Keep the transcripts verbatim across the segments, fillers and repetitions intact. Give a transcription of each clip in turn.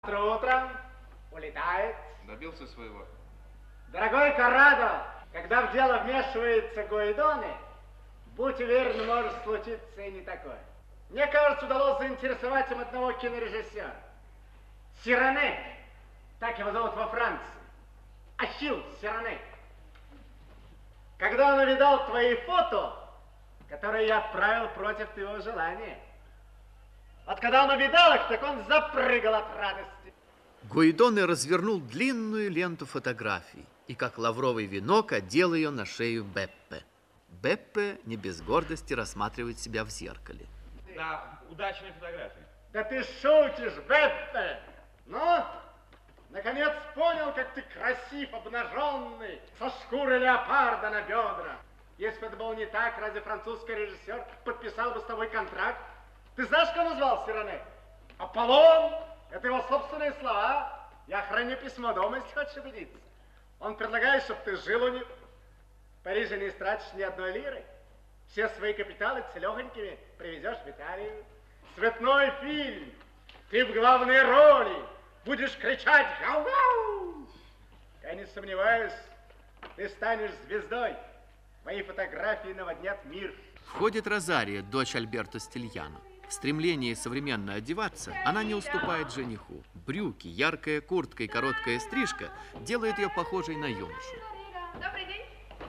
Утро утром улетает. Добился своего. Дорогой Коррадо, когда в дело вмешивается Гуидоне, будь уверен, может случиться и не такое. Мне кажется, удалось заинтересовать им одного кинорежиссера. Сиране, так его зовут во Франции. Ахилл Сиране. Когда он увидал твои фото, которые я отправил против твоего желания, вот когда он увидал их, так он запрыгал от радости. Гуидоне развернул длинную ленту фотографий и, как лавровый венок, одел ее на шею Беппе. Беппе не без гордости рассматривает себя в зеркале. Да, удачная фотография. Да ты шутишь, Беппе! Ну, наконец понял, как ты красив, обнаженный, со шкурой леопарда на бедрах. Если бы это было не так, разве французский режиссер подписал бы с тобой контракт? Ты знаешь, как он назвал Сиране? Аполлон! Это его собственные слова. Я храню письмо дома, если хочешь убедиться. Он предлагает, чтобы ты жил у них. В Париже не истратишь ни одной лиры. Все свои капиталы целехонькими привезешь в Италию. Цветной фильм. Ты в главной роли. Будешь кричать «Гау-гау!». Я не сомневаюсь, ты станешь звездой. Мои фотографии наводнят мир. Входит Розария, дочь Альберто Стильяно. В стремлении современно одеваться она не уступает жениху. Брюки, яркая куртка и короткая стрижка делают ее похожей на юношу. Добрый день.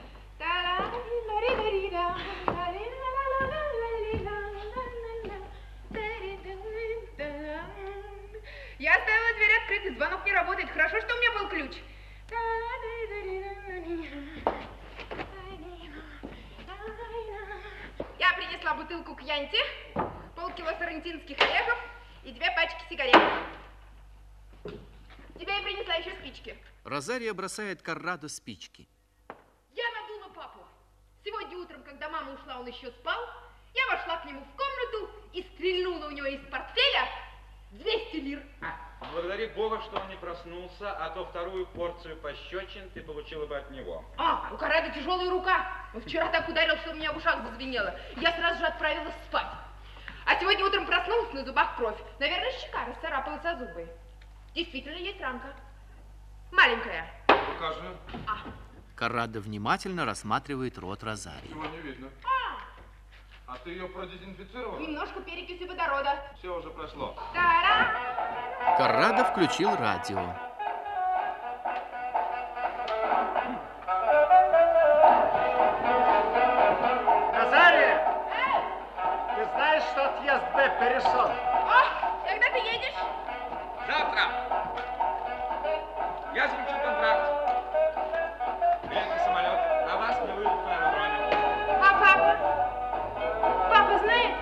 Я оставила дверь открытой, звонок не работает. Хорошо, что у меня был ключ. Я принесла бутылку кьянти, полкило сарантинских орехов и две пачки сигарет. Тебе я принесла еще спички. Розария бросает Коррадо спички. Я надула папу. Сегодня утром, когда мама ушла, он еще спал. Я вошла к нему в комнату и стрельнула у него из портфеля двести лир. Благодари Бога, что он не проснулся, а то вторую порцию пощечин ты получила бы от него. А, у Коррадо тяжелая рука. Он вчера так ударил, что у меня в ушах зазвенело. Я сразу же отправилась спать. А сегодня утром проснулась, на зубах кровь. Наверное, щека расцарапалась о зубы. Действительно, есть ранка. Маленькая. Покажи. А. Коррадо внимательно рассматривает рот Розарии. Ничего не видно. А. А ты ее продезинфицировала? Немножко перекиси водорода. Все уже прошло. Та-да! Коррадо включил радио. Розария! Ты знаешь, что отъезд Беппе решен? О, когда ты едешь? Завтра. Я заключил контракт. Билет на самолет. На вас не вылет на аэродроме. А папа? Папа знает?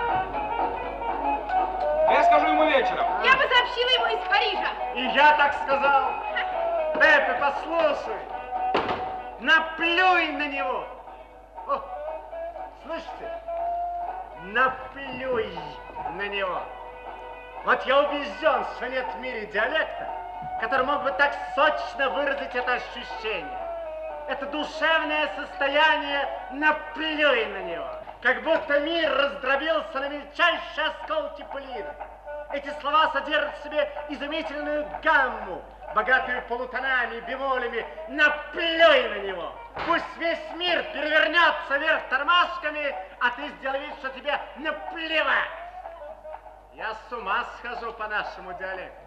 Я скажу ему вечером. Я бы сообщила ему из Парижа. И я так сказал. Беппе, послушай. Наплюй на него. О, слышите? Наплюй на него. Вот я убежден, что нет в мире диалекта, который мог бы так сочно выразить это ощущение. Это душевное состояние «наплюй на него». Как будто мир раздробился на мельчайшие осколки пылинок. Эти слова содержат в себе изумительную гамму, богатую полутонами, бемолями. Наплюй на него. Пусть весь мир перевернется вверх тормашками, а ты сделай вид, что тебе наплевать. Я с ума схожу по нашему диалекту.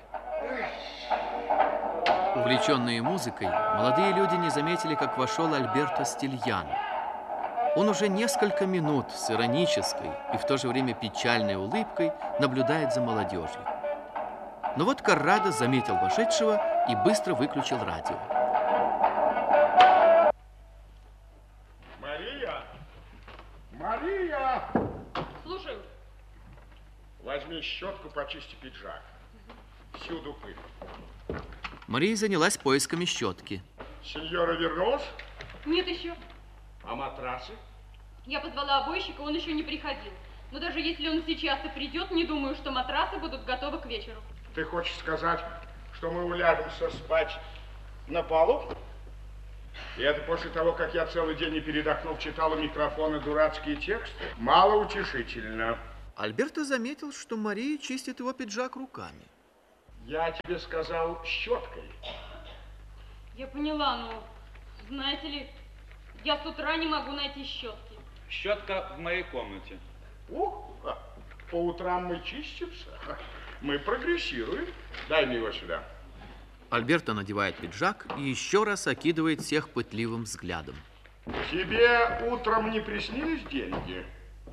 Увлеченные музыкой, молодые люди не заметили, как вошел Альберто Стильяно. Он уже несколько минут с иронической и в то же время печальной улыбкой наблюдает за молодежью. Но вот Коррадо заметил вошедшего и быстро выключил радио. Мария! Мария! Слушаю. Возьми щетку, почисти пиджак. Всюду пыль. Мария занялась поисками щетки. Сеньора вернулась? Нет еще. А матрасы? Я позвала обойщика, он еще не приходил. Но даже если он сейчас и придет, не думаю, что матрасы будут готовы к вечеру. Ты хочешь сказать, что мы уляжемся спать на полу? И это после того, как я целый день не передохнув, читала микрофоны дурацкие тексты? Малоутешительно. Альберто заметил, что Мария чистит его пиджак руками. Я тебе сказал щеткой. Я поняла, но, знаете ли, я с утра не могу найти щетки. Щетка в моей комнате. Ух, по утрам мы чистимся. Мы прогрессируем. Дай мне его сюда. Альберто надевает пиджак и еще раз окидывает всех пытливым взглядом. Тебе утром не приснились деньги?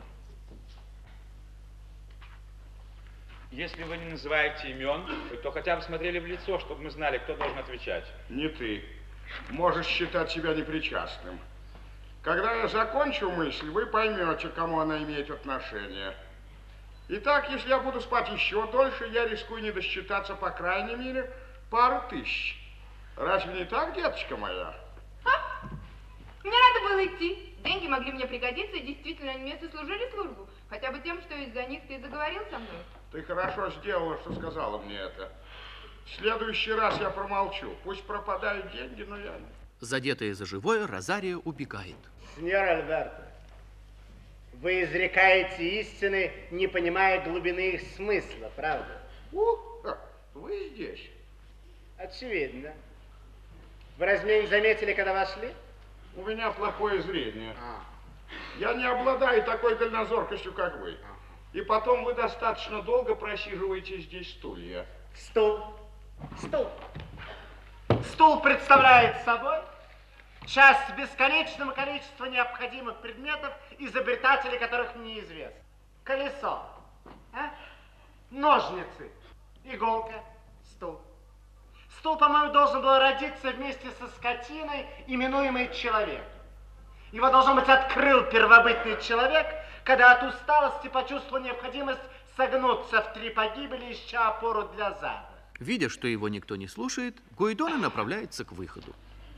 Если вы не называете имен, то хотя бы смотрели в лицо, чтобы мы знали, кто должен отвечать. Не ты. Можешь считать себя непричастным. Когда я закончу мысль, вы поймете, к кому она имеет отношение. Итак, если я буду спать еще дольше, я рискую не досчитаться, по крайней мере, пару тысяч. Разве не так, деточка моя? А? Мне надо было идти. Деньги могли мне пригодиться, и действительно они мне сослужили службу. Хотя бы тем, что из-за них ты заговорил со мной. Ты хорошо сделала, что сказала мне это. В следующий раз я промолчу. Пусть пропадают деньги, но я... Задетая за живое, Розарио убегает. Сеньор Альберто, вы изрекаете истины, не понимая глубины их смысла, правда? Ух, вы здесь. Очевидно. Вы разве не заметили, когда вошли? У меня плохое зрение. А. Я не обладаю такой дальнозоркостью, как вы. И потом вы достаточно долго просиживаете здесь стулья. Стул. Стул. Стул представляет собой часть бесконечного количества необходимых предметов, изобретатели которых неизвестны. Колесо, а? Ножницы, иголка, стул. Стул, по-моему, должен был родиться вместе со скотиной, именуемой человек. Его, должно быть, открыл первобытный человек, когда от усталости почувствовал необходимость согнуться в три погибели, ища опору для зада. Видя, что его никто не слушает, Гуидоне направляется к выходу.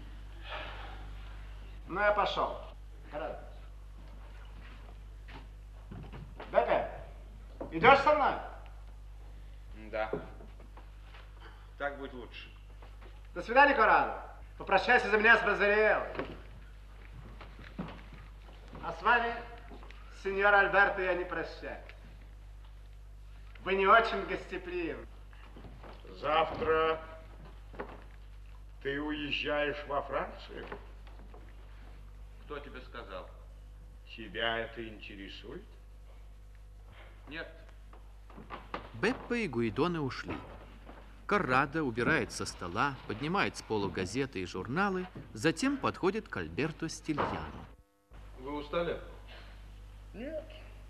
Ну, я пошел. Бепе, идешь со мной? Да. Так будет лучше. До свидания, Корадо. Попрощайся за меня с Бразилиэлой. А с вами, сеньор Альберто, я не прощаюсь. Вы не очень гостеприимны. Завтра ты уезжаешь во Францию? Кто тебе сказал? Тебя это интересует? Нет. Беппе и Гуидоне ушли. Коррадо убирает со стола, поднимает с полу газеты и журналы, затем подходит к Альберто Стильяно. Вы устали? Нет.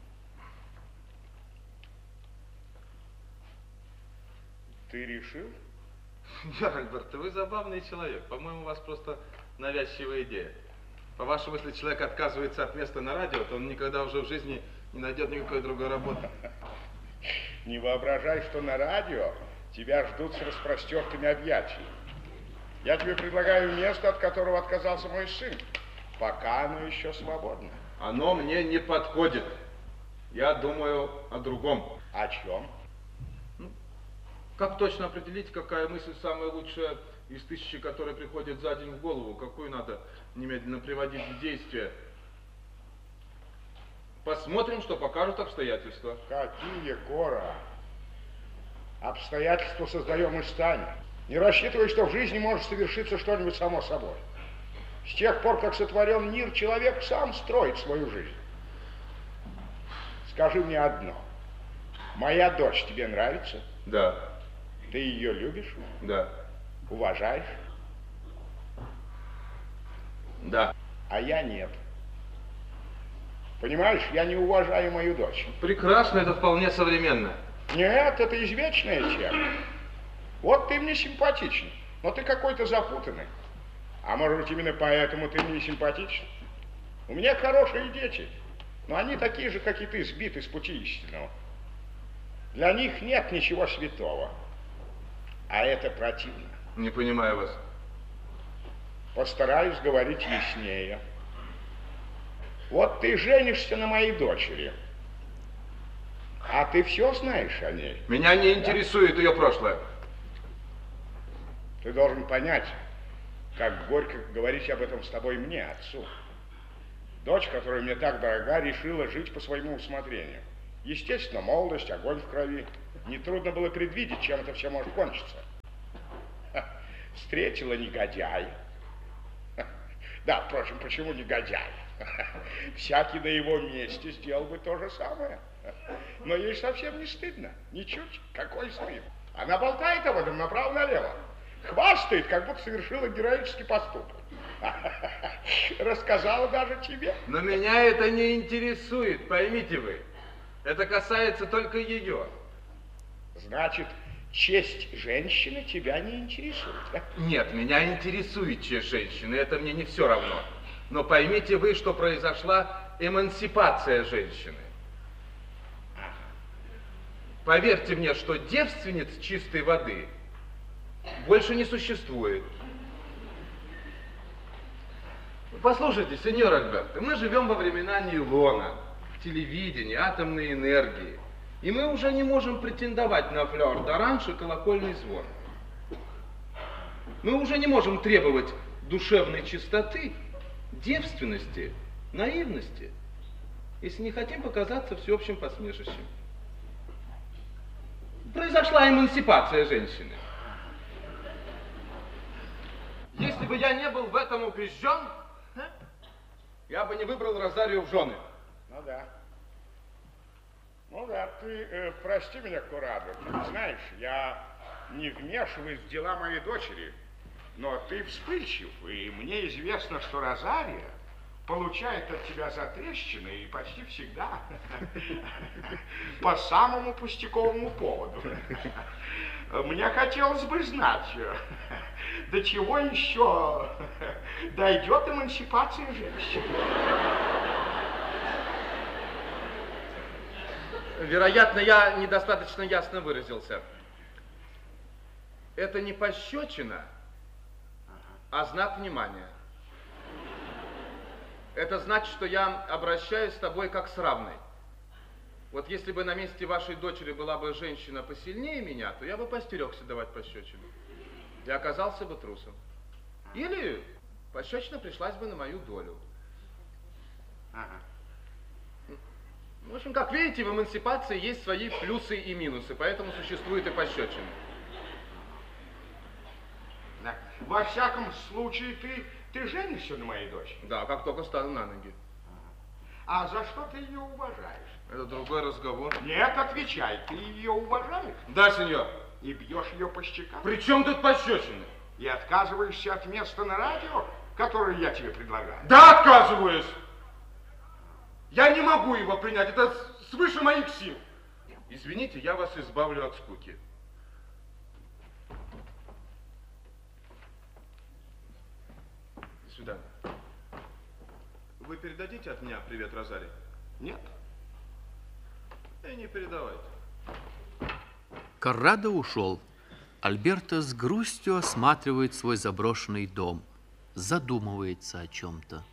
Ты решил? Нет, Альберто, вы забавный человек. По-моему, у вас просто навязчивая идея. По-вашему, если человек отказывается от места на радио, то он никогда уже в жизни не найдет никакой другой работы. Не воображай, что на радио тебя ждут с распростертыми объятиями. Я тебе предлагаю место, от которого отказался мой сын, пока оно еще свободно. Оно мне не подходит. Я думаю о другом. О чем? Как точно определить, какая мысль самая лучшая из тысячи, которые приходят за день в голову? Какую надо немедленно приводить в действие? Посмотрим, что покажут обстоятельства. Какие, Кора? Обстоятельства создаем и станем. Не рассчитывай, что в жизни может совершиться что-нибудь само собой. С тех пор, как сотворен мир, человек сам строит свою жизнь. Скажи мне одно. Моя дочь тебе нравится? Да. Ты ее любишь? Да. Уважаешь? Да. А я нет. Понимаешь, я не уважаю мою дочь. Прекрасно, это вполне современно. Нет, это извечная тема. Вот ты мне симпатичен, но ты какой-то запутанный. А может быть, именно поэтому ты мне симпатичен? У меня хорошие дети, но они такие же, как и ты, сбиты с пути истинного. Для них нет ничего святого, а это противно. Не понимаю вас. Постараюсь говорить яснее. Вот ты женишься на моей дочери, а ты все знаешь о ней. Меня не интересует ее прошлое. Ты должен понять, как горько говорить об этом с тобой мне, отцу. Дочь, которая мне так дорога, решила жить по своему усмотрению. Естественно, молодость, огонь в крови. Нетрудно было предвидеть, чем это все может кончиться. Встретила негодяя. Да, впрочем, почему негодяй? Всякий на его месте сделал бы то же самое. Но ей совсем не стыдно, ничуть. Какой стыд? Она болтает об этом направо-налево. Хвастает, как будто совершила героический поступок. Рассказала даже тебе. Но меня это не интересует, поймите вы. Это касается только ее. Значит, честь женщины тебя не интересует, да? Нет, меня интересует честь женщины, это мне не все равно. Но поймите вы, что произошла эмансипация женщины. Поверьте мне, что девственниц чистой воды больше не существует. Послушайте, сеньор Альберто, мы живем во времена нейлона, телевидения, атомной энергии. И мы уже не можем претендовать на флёр-д'оранж и колокольный звон. Мы уже не можем требовать душевной чистоты, девственности, наивности, если не хотим показаться всеобщим посмешищем. Произошла эмансипация женщины. Если бы я не был в этом убежден, я бы не выбрал Розарию в жены. Ну да. Ну да, ты э, прости меня, Курадо. Ты знаешь, я не вмешиваюсь в дела моей дочери, но ты вспыльчив, и мне известно, что Розария получает от тебя затрещины и почти всегда по самому пустяковому поводу. Мне хотелось бы знать, до чего еще дойдет эмансипация женщин. Вероятно, я недостаточно ясно выразился. Это не пощечина, а знак внимания. Это значит, что я обращаюсь с тобой как с равной. Вот если бы на месте вашей дочери была бы женщина посильнее меня, то я бы постерегся давать пощечину. И оказался бы трусом. Или пощечина пришлась бы на мою долю. Ага. В общем, как видите, в эмансипации есть свои плюсы и минусы, поэтому существует и пощечина. Да. Во всяком случае, ты, ты женишься на моей дочери? Да, как только стану на ноги. А за что ты ее уважаешь? Это другой разговор. Нет, отвечай, ты ее уважаешь? Да, сеньор. И бьешь ее по щекам? При чем тут пощечины? И отказываешься от места на радио, которое я тебе предлагаю? Да, отказываюсь! Я не могу его принять, это свыше моих сил. Извините, я вас избавлю от скуки. До свидания. Вы передадите от меня привет Розари? Нет. И не передавайте. Коррадо ушел. Альберто с грустью осматривает свой заброшенный дом, задумывается о чем-то.